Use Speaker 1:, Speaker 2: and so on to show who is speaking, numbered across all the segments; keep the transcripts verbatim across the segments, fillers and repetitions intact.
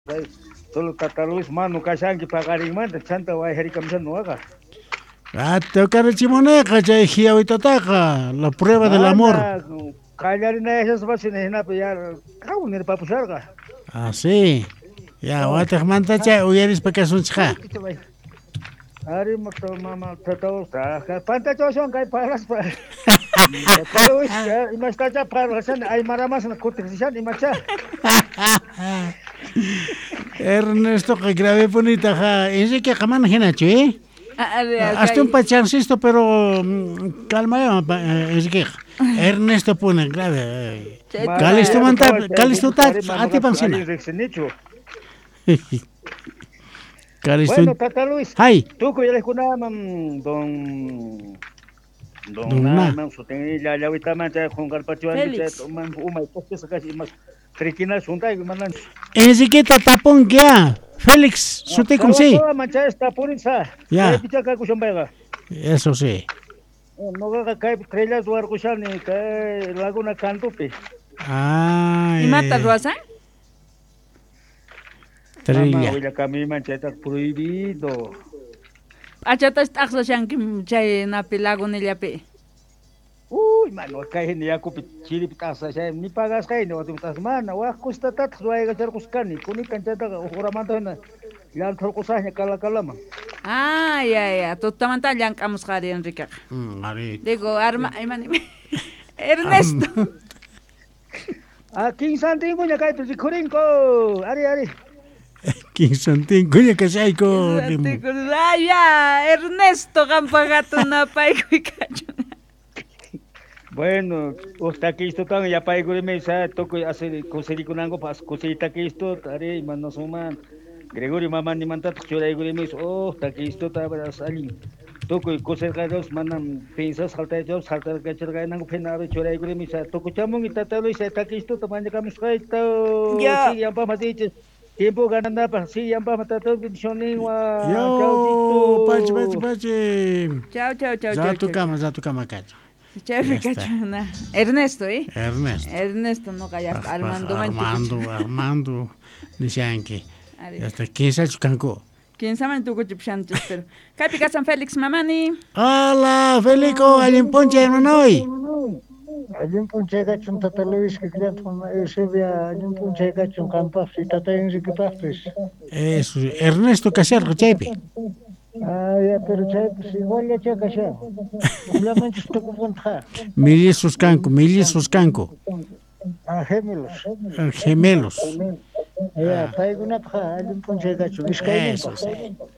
Speaker 1: Solo Tata Luis mano kashanki pagarimanta chanta wayharikamsan nuaga.
Speaker 2: Ah, te cara chimoneca, chay hiawitataca, la prueba del amor.
Speaker 1: Callarina esas vacinas na pillar, kaunir papusarga.
Speaker 2: Ah, sí. Ya, watak manta chay uyaris pakasunchja.
Speaker 1: Ari mato mama tato sa panta choson kay paras pa. Luis, imastacha parasan ay maramas na kutiksan imacha.
Speaker 2: Ernesto que grave bonita ja, ese que jamás genacho, ¿eh? Hasta un pachansisto, pero calma, es que Ernesto pone grave. Calisto manta, calisto tat, a ti pancina.
Speaker 1: Bueno, Tata Luis.
Speaker 2: Hay.
Speaker 1: Tú que eres una don don man suten ya ya ahorita man ya con garpacho antes man uma pues casi más triquina sunta y mandan.
Speaker 2: Ese que tapón que Félix, sute con sí.
Speaker 1: Mancha está purinsa.
Speaker 2: Ya.
Speaker 1: Eso
Speaker 2: sí.
Speaker 1: No ga kai trellas duar kushani kai laguna cantupi.
Speaker 2: Ah.
Speaker 3: ¿Y mata rosa?
Speaker 1: Trilla. Oye, kami mancha está prohibido.
Speaker 3: Achata está axoshanki chay napi lagunilla pe.
Speaker 1: Uy, mano, kay ni ako chili pitasa siya ni pagas kay no tutas mana wa kusta tat suay ga cer kuskani kuni kancata uramanta na yan thor kusahnya kala kala ma.
Speaker 3: Ah, ya ya, tutamanta yang kamus kari Enrique.
Speaker 2: Hmm, ari.
Speaker 3: Digo, arma, imani. Ernesto.
Speaker 1: Ah, king santingo nya kay tusi kurinko. Ari ari.
Speaker 2: King santingo nya kay ko.
Speaker 3: Ah, ya, Ernesto gampagato na pay kuikacho.
Speaker 1: Bueno, usted aquí esto tan ya para ir me sa toco hacer conseguir con algo pas cosita que esto tare mano suman Gregorio mamá ni manta chora y me oh ta que esto ta para salir toco cosas que dos mandan pensas salta yo salta que chora nango pena chora y me sa toco chamón y tata lo y ta que esto también kami skaito sí ya pa matiche tiempo ganando pa sí ya pa matato bendiciones wa
Speaker 2: chao pachi pachi pachi
Speaker 3: chao chao chao
Speaker 2: za tu cama za tu cama cacho.
Speaker 3: Chévere, cachona. Ernesto, ¿eh?
Speaker 2: Ernesto.
Speaker 3: Ernesto, no callas. Armando,
Speaker 2: Armando, Armando. Dicen que hasta quién sabe chucanco.
Speaker 3: ¿Quién sabe tu cuchipchantes? Pero. Capica San Félix, mamani.
Speaker 2: Hola, Felico, alguien ponche, hermano hoy.
Speaker 4: Alguien ponche cachun tata Luis que cliente con Eusebia, alguien ponche cachun campas y tata Enrique Pastres.
Speaker 2: Eso, Ernesto Caserro, chepe.
Speaker 4: Ah, ya, pero pues igual ya checa ya. Simplemente estoy con ja.
Speaker 2: Milis Suscanco, Milis Suscanco.
Speaker 4: Ah, gemelos.
Speaker 2: Gemelos.
Speaker 4: Ya, traigo una ja, hay un ponche gacho.
Speaker 2: Eso sí.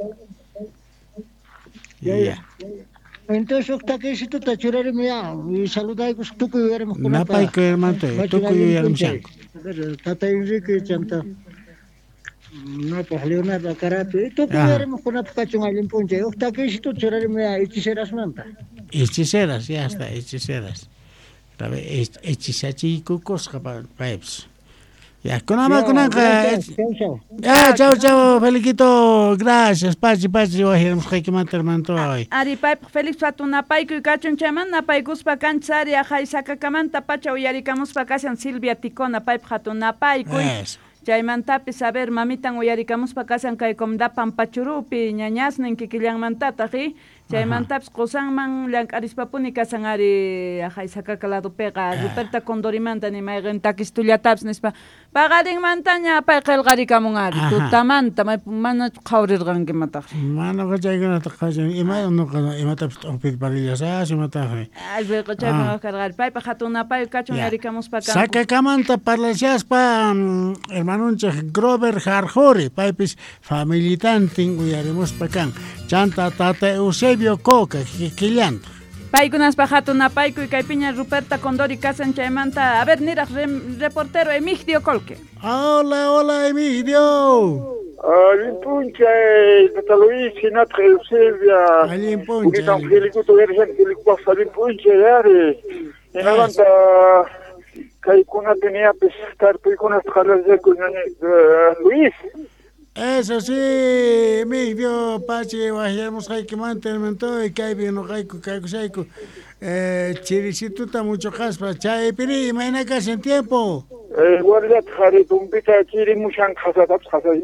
Speaker 4: Ya, ya. Entonces, ¿está que si tú te churas mía? Y saluda a tú que hubiéramos con
Speaker 2: una pa' que hermano, tú que hubiéramos chanco.
Speaker 4: Tata Enrique chanta. No, pues Leonardo Carapi. ¿Tú qué haremos con la pacachón al impunche? ¿Está que si tú chorarme hechiceras manta?
Speaker 2: Hechiceras, ya está, hechiceras. Hechizachi y cucos, pipes. Ya, con ama, con anca. Ya, chao, chao, Feliquito. Gracias, Pachi, Pachi. Hoy hemos que mantener manto hoy.
Speaker 3: Ari, Pipe, Félix, Fatuna, Paico y Cachon Chaman, Napaikus, Pacanchari, Ajay, Sacacamanta, Pacha, Uyaricamos, Pacasan, Silvia Ticona, Pipe, Hatuna, Paico.
Speaker 2: Eso.
Speaker 3: Chaymantapis saber mamitan uyarikamuspa kasan kay komdapan pachurupi ñañasnin kikillanmantata hi chaymantapis qusanman llank'arispapuni kasan ari ajay sakakalado-piqa Ruperta Condorimanta nimayqin takistullatapas nispa paqarinmantaña pay qillqarikamun ari tutamanta mana qhawrirqankimataq
Speaker 2: mana qachaykunata qachan ima nuqa imatapis t'uqpit palillasas imataq
Speaker 3: ay qachayman karqari paypa hatunapay kachun yarikamuspa kan
Speaker 2: sakakamanta parlasiaspa hermanunchik Grover Harjori paypis familitantin uyarimuspa kan chanta tata Eusebio Coca qillanta
Speaker 3: paykunaspa hatunapayku y kaypiña Ruperta Condori kasan chaymanta a ver niraq reportero Emigdio Colque.
Speaker 2: Hola, hola Emigdio.
Speaker 5: Allin puncha, Tata Luis, Sinatra, Eusebia.
Speaker 2: Allin puncha.
Speaker 5: Unita Angelico, tu eres Angelico, allin puncha, yare. Inalanta, kaikuna tenía pescar, kaikuna tralas de Luis.
Speaker 2: Eso sí, Emigdio, Pachi, vayamos a que mantener y que hay bien, no hay que hay que chiricituta mucho caspa, chay, piri, mañana casi en tiempo.
Speaker 5: guardia khare tumpita chiri mushan khasa tap khasa